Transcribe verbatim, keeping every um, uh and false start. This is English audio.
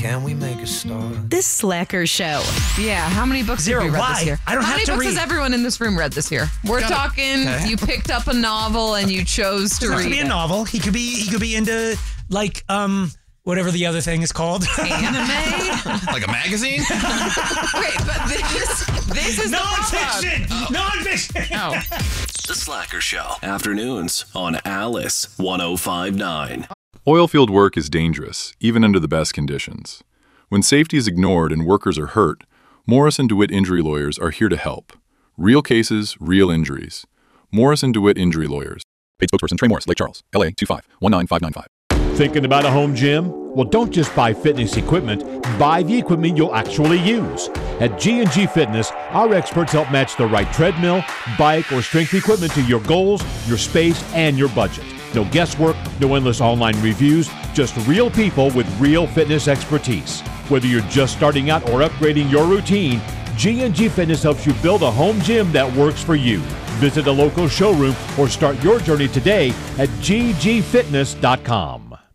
Can we make a start? This Slacker Show. Yeah, how many books Zero. have you read Why? this year? I don't how have many to books read. has everyone in this room read this year? We're Got it. talking. Okay. You picked up a novel and you chose to It doesn't have read to be a it. novel. He could be. He could be into like um whatever the other thing is called. Anime. Like a magazine? Wait, but this this is Non-fiction. the Non-fiction. Oh. The Slacker Show. Afternoons on Alice one oh five point nine. Oilfield work is dangerous, even under the best conditions. When safety is ignored and workers are hurt, Morris and DeWitt Injury Lawyers are here to help. Real cases, real injuries. Morris and DeWitt Injury Lawyers. Paid spokesperson Trey Morris, Lake Charles, L A two five one nine five nine five. Thinking about a home gym? Well, don't just buy fitness equipment, buy the equipment you'll actually use. At G and G Fitness, our experts help match the right treadmill, bike, or strength equipment to your goals, your space, and your budget. No guesswork, no endless online reviews, just real people with real fitness expertise. Whether you're just starting out or upgrading your routine, G and G Fitness helps you build a home gym that works for you. Visit a local showroom or start your journey today at g g fitness dot com.